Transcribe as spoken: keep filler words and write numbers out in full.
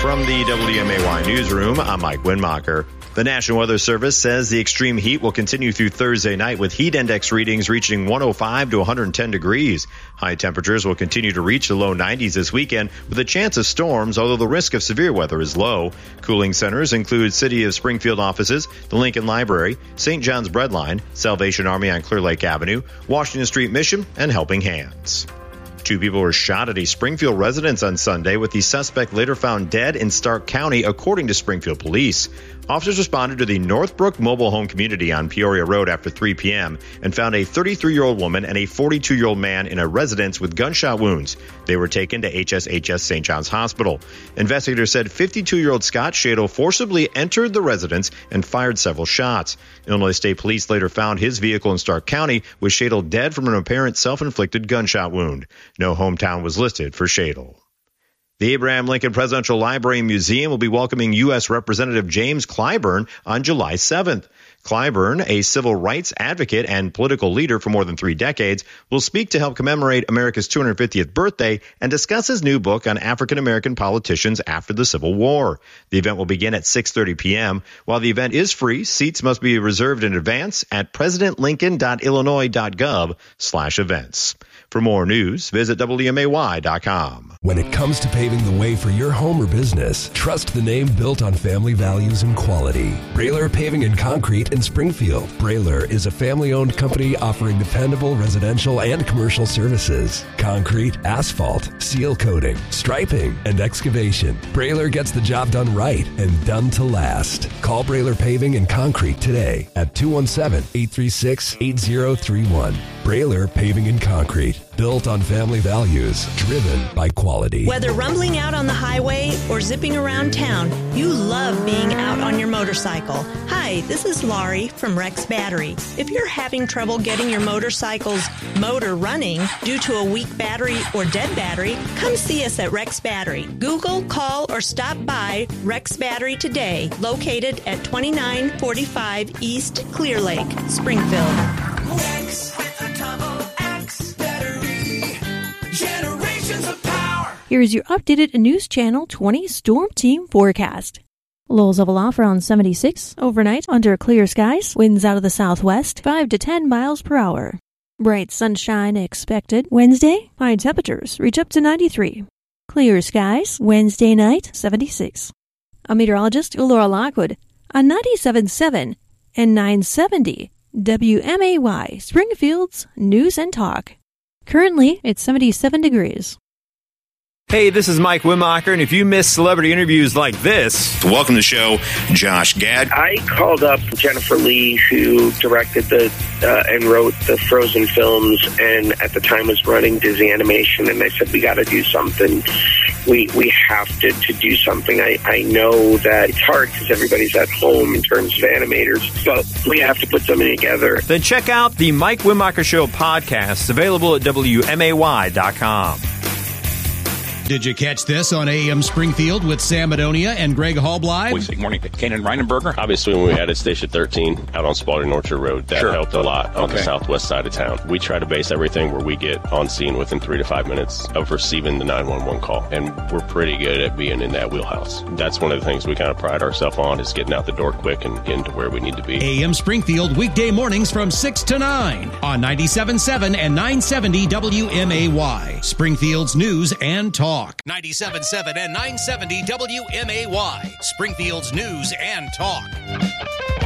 From the W M A Y newsroom, I'm Mike Winmacher. The National Weather Service says the extreme heat will continue through Thursday night with heat index readings reaching one oh five to one hundred ten degrees. High temperatures will continue to reach the low nineties this weekend with a chance of storms, although the risk of severe weather is low. Cooling centers include City of Springfield offices, the Lincoln Library, Saint John's Breadline, Salvation Army on Clear Lake Avenue, Washington Street Mission, and Helping Hands. Two people were shot at a Springfield residence on Sunday, with the suspect later found dead in Stark County, according to Springfield police. Officers responded to the Northbrook mobile home community on Peoria Road after three p.m. and found a thirty-three-year-old woman and a forty-two-year-old man in a residence with gunshot wounds. They were taken to H S H S Saint John's Hospital. Investigators said fifty-two-year-old Scott Shadle forcibly entered the residence and fired several shots. Illinois State Police later found his vehicle in Stark County, with Shadle dead from an apparent self-inflicted gunshot wound. No hometown was listed for Shadle. The Abraham Lincoln Presidential Library and Museum will be welcoming U S Representative James Clyburn on July seventh. Clyburn, a civil rights advocate and political leader for more than three decades, will speak to help commemorate America's two hundred fiftieth birthday and discuss his new book on African-American politicians after the Civil War. The event will begin at six thirty p.m. While the event is free, seats must be reserved in advance at presidentlincoln.illinois.gov slash events. For more news, visit W M A Y dot com. When it comes to paving the way for your home or business, trust the name built on family values and quality. Brailer Paving and Concrete in Springfield. Brailer is a family-owned company offering dependable residential and commercial services. Concrete, asphalt, seal coating, striping, and excavation. Brailer gets the job done right and done to last. Call Brailer Paving and Concrete today at two one seven, eight three six, eight zero three one. Brailer Paving and Concrete. Built on family values, driven by quality. Whether rumbling out on the highway or zipping around town, you love being out on your motorcycle. Hi, this is Laurie from Rex Battery. If you're having trouble getting your motorcycle's motor running due to a weak battery or dead battery, come see us at Rex Battery. Google, call, or stop by Rex Battery today, located at twenty-nine forty-five East Clear Lake, Springfield. Rex with a double X battery. Generations of power. Here is your updated News Channel twenty Storm Team forecast. Lows level off around seventy-six overnight under clear skies. Winds out of the southwest, five to ten miles per hour. Bright sunshine expected. Wednesday, high temperatures reach up to ninety-three. Clear skies. Wednesday night, seventy-six. I'm meteorologist Laura Lockwood on ninety-seven point seven and nine seventy W M A Y, Springfield's News and Talk. Currently, it's seventy-seven degrees. Hey, this is Mike Winmacher, and if you miss celebrity interviews like this, welcome to the show, Josh Gad. I called up Jennifer Lee, who directed the uh, and wrote the Frozen films, and at the time was running Disney Animation, and I said, we got to do something. We we have to, to do something. I, I know that it's hard because everybody's at home in terms of animators, but we have to put something together. Then check out the Mike Winmacher Show podcast, available at W M A Y dot com. Did you catch this on A M Springfield with Sam Madonia and Greg Hallbly? Good morning. Kanan Reinenberger. Obviously, when we added Station thirteen out on Spalding Orchard Road, that sure. helped a lot on okay. the southwest side of town. We try to base everything where we get on scene within three to five minutes of receiving the nine one one call, and we're pretty good at being in that wheelhouse. That's one of the things we kind of pride ourselves on, is getting out the door quick and getting to where we need to be. A M Springfield, weekday mornings from six to nine on ninety-seven point seven and nine seventy W M A Y, Springfield's News and Talk. ninety-seven point seven and nine seventy W M A Y, Springfield's News and Talk.